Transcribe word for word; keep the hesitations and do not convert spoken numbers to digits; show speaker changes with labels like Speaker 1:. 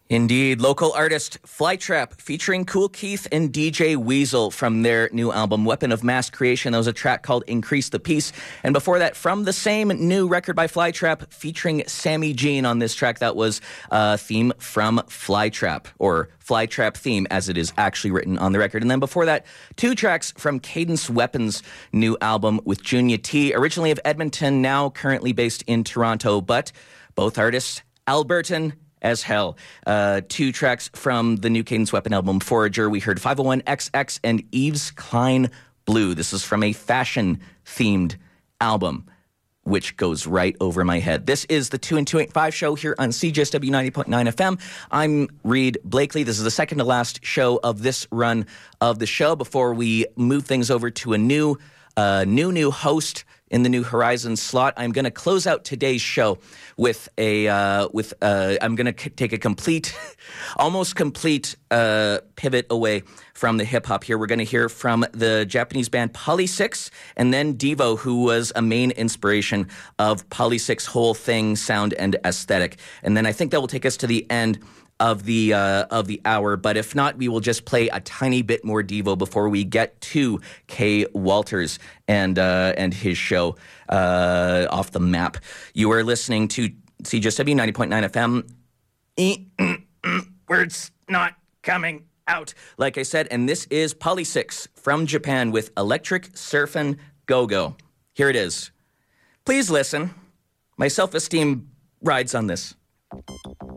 Speaker 1: Indeed. Local artist Flytrap featuring Kool Keith and D J Weasel from their new album Weapon of Mass Creation. That was a track called Increase the Peace. And before that, from the same new record by Flytrap featuring Sammy Jean on this track, that was a theme from Flytrap, or Flytrap theme as it is actually written on the record. And then before that, two tracks from Cadence Weapon's new album with Junya T, originally of Edmonton, now currently based in Toronto, but both artists Albertan as hell. Uh, two tracks from the new Cadence Weapon album, Forager. We heard five oh one X X and Yves Klein Blue. This is from a fashion-themed album, which goes right over my head. This is the two and two eighty-five show here on C J S W ninety point nine F M. I'm Reed Blakely. This is the second to last show of this run of the show before we move things over to a new, uh, new, new host in the New Horizons slot. I'm going to close out today's show with a, uh, with, uh, I'm going to c- take a complete, almost complete uh, pivot away from the hip hop here. We're going to hear from the Japanese band Polysix, and then Devo, who was a main inspiration of Polysix's whole thing, sound and aesthetic. And then I think that will take us to the end of the uh, of the hour, but if not, we will just play a tiny bit more Devo before we get to Kay Walters and uh, and his show uh, Off the Map. You are listening to C J S W ninety point nine F M. Words not coming out, like I said, and this is Polysix from Japan with Electric Surfin' Go-Go. Here it is. Please listen. My self-esteem rides on this.